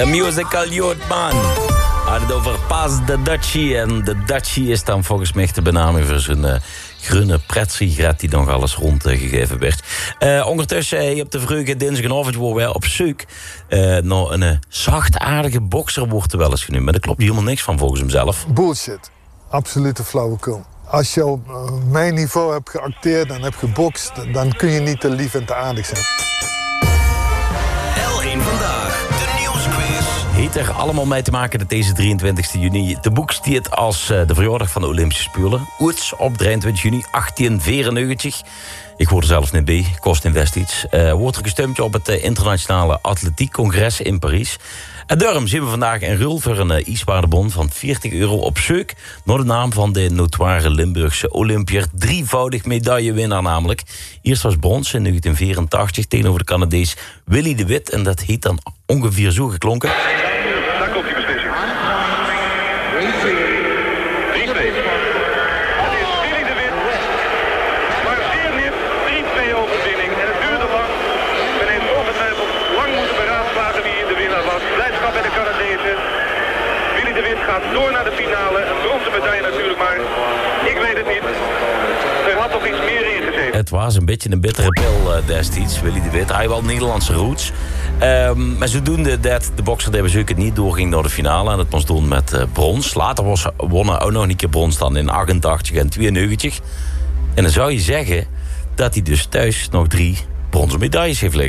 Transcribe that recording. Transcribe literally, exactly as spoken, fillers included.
Een musical youth man. Had het over Pas de Dutchie. En de Dutchie is dan volgens mij de benaming voor zijn uh, groene pretsigaret die nog alles rondgegeven uh, werd. Uh, ondertussen uh, op de vroege dinsdagavond worden wij op zoek uh, naar een uh, zachtaardige bokser, wordt er wel eens genoemd. Maar daar klopt helemaal niks van volgens hemzelf. Bullshit. Absolute flauwekul. Als je op uh, mijn niveau hebt geacteerd en hebt gebokst, dan kun je niet te lief en te aardig zijn. L één Vandaag, de nieuwsquiz. Heeft er allemaal mee te maken dat deze drieëntwintigste juni de boek stiert als uh, de verjaardag van de Olympische Spelen. Oets op drieëntwintig juni achttien vierennegentig. Ik hoor er zelf niet bij, kost invest iets. Uh, wordt er gestemd op het uh, internationale atletiekcongres in Parijs. En daarom zien we vandaag een ruil voor een uh, ijswaardebon van veertig euro op zoek naar de naam van de notoire Limburgse Olympiër. Drievoudig medaillewinnaar namelijk. Eerst was brons in negentien vierentachtig tegenover de Canadees Willy de Wit. En dat heeft dan ongeveer zo geklonken. Daar komt die beslissing. drie twee. Het is Willy de Wit. Maar zeer lief. drie twee overwinning. En het duurde lang. Men heeft ongetwijfeld lang moeten beraadslagen wie de winnaar was. Blijdschap bij de Canadezen. Willy de Wit gaat door naar de finale. Een bronzen medaille natuurlijk, maar ik weet het niet. Er had toch iets meer in gezeten. Het was een beetje een bittere pil uh, destijds, Willy de Wit. Hij had wel Nederlandse roots. Um, maar zodoende dat de bokser die bezoek het niet doorging naar de finale. En dat moest doen met uh, brons. Later was, wonnen ook nog een keer brons dan in achtentachtig en tweeënnegentig. En dan zou je zeggen dat hij dus thuis nog drie bronzen medailles heeft liggen.